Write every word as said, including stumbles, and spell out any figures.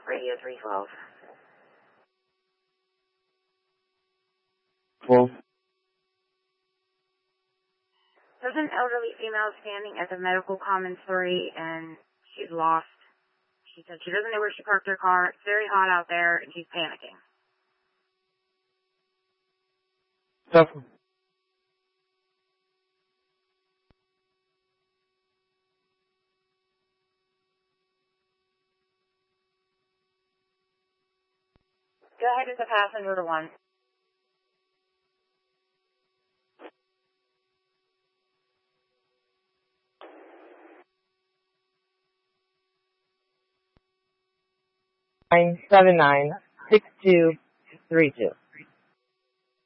Radio three twelve. Well, There's an elderly female standing at the medical commons three, and she's lost. She said she doesn't know where she parked her car. It's very hot out there, and she's panicking. tough. Go ahead with the passenger to one. Nine seven nine six two three two.